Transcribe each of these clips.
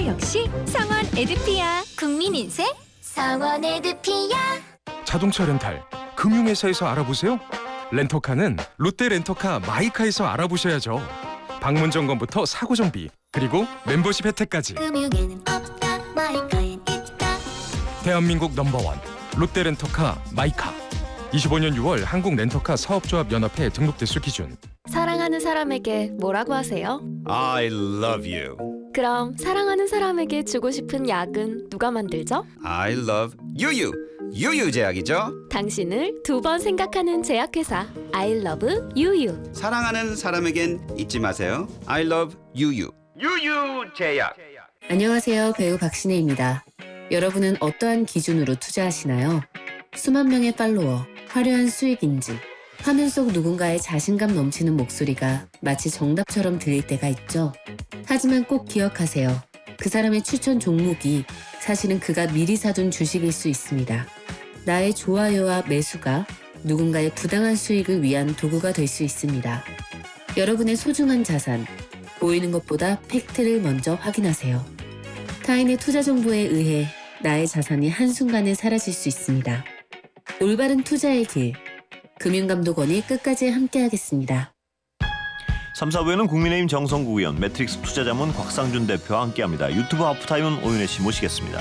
오늘 역시 성원 에드피아. 국민 인생 성원 에드피아. 자동차 렌탈 금융회사에서 알아보세요. 렌터카는 롯데 렌터카 마이카에서 알아보셔야죠. 방문 점검부터 사고 정비 그리고 멤버십 혜택까지. 금융에는 없다 마이카엔 있다. 대한민국 넘버원 롯데 렌터카 마이카. 25년 6월 한국 렌터카 사업조합 연합회 등록 대수 기준. 사랑하는 사람에게 뭐라고 하세요? I love you. 그럼 사랑하는 사람에게 주고 싶은 약은 누가 만들죠? I love 유유. 유유제약이죠. 당신을 두 번 생각하는 제약회사 I love 유유. 사랑하는 사람에겐 잊지 마세요. I love 유유. 유유제약. 안녕하세요. 배우 박신혜입니다. 여러분은 어떠한 기준으로 투자하시나요? 수만 명의 팔로워, 화려한 수익인지, 화면 속 누군가의 자신감 넘치는 목소리가 마치 정답처럼 들릴 때가 있죠. 하지만 꼭 기억하세요. 그 사람의 추천 종목이 사실은 그가 미리 사둔 주식일 수 있습니다. 나의 좋아요와 매수가 누군가의 부당한 수익을 위한 도구가 될 수 있습니다. 여러분의 소중한 자산, 보이는 것보다 팩트를 먼저 확인하세요. 타인의 투자 정보에 의해 나의 자산이 한순간에 사라질 수 있습니다. 올바른 투자의 길, 금융감독원이 끝까지 함께하겠습니다. 3, 4부에는 국민의힘 정성구 의원, 매트릭스 투자자문 곽상준 대표와 함께합니다. 유튜브 하프타임은 오윤혜 씨 모시겠습니다.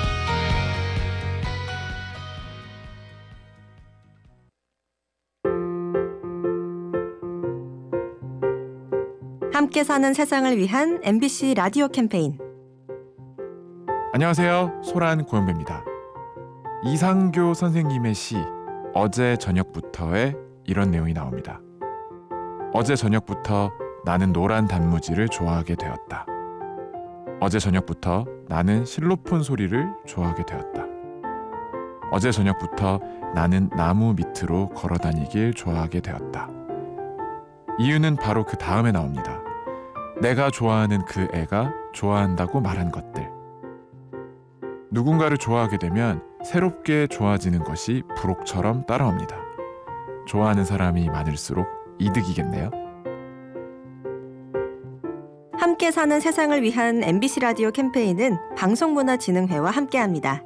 함께 사는 세상을 위한 MBC 라디오 캠페인. 안녕하세요. 소란 고영배입니다. 이상교 선생님의 시 어제 저녁부터에 이런 내용이 나옵니다. 어제 저녁부터 나는 노란 단무지를 좋아하게 되었다. 어제 저녁부터 나는 실로폰 소리를 좋아하게 되었다. 어제 저녁부터 나는 나무 밑으로 걸어다니길 좋아하게 되었다. 이유는 바로 그 다음에 나옵니다. 내가 좋아하는 그 애가 좋아한다고 말한 것들. 누군가를 좋아하게 되면 새롭게 좋아지는 것이 부록처럼 따라옵니다. 좋아하는 사람이 많을수록 이득이겠네요. 함께 사는 세상을 위한 MBC 라디오 캠페인은 방송문화진흥회와 함께합니다.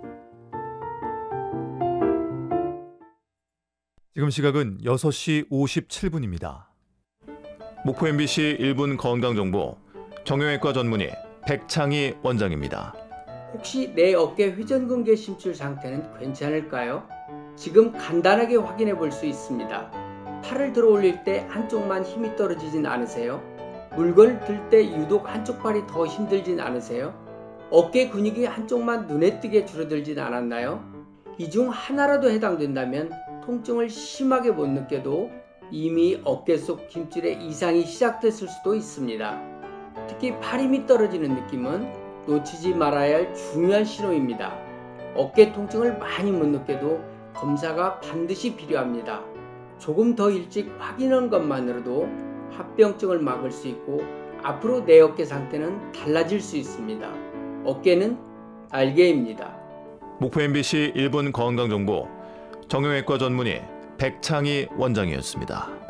지금 시각은 6시 57분입니다. 목포 MBC 1분 건강정보 정형외과 전문의 백창희 원장입니다. 혹시 내 어깨 회전근개 심줄 상태는 괜찮을까요? 지금 간단하게 확인해 볼 수 있습니다. 팔을 들어 올릴 때 한쪽만 힘이 떨어지진 않으세요? 물건을 들 때 유독 한쪽 팔이 더 힘들진 않으세요? 어깨 근육이 한쪽만 눈에 띄게 줄어들진 않았나요? 이 중 하나라도 해당된다면 통증을 심하게 못 느껴도 이미 어깨 속 힘줄에 이상이 시작됐을 수도 있습니다. 특히 팔 힘이 떨어지는 느낌은 놓치지 말아야 할 중요한 신호입니다. 어깨 통증을 많이 못 느껴도 검사가 반드시 필요합니다. 조금 더 일찍 확인한 것만으로도 합병증을 막을 수 있고 앞으로 내 어깨 상태는 달라질 수 있습니다. 어깨는 날개입니다. 목포 MBC 1분 건강정보 정형외과 전문의 백창희 원장이었습니다.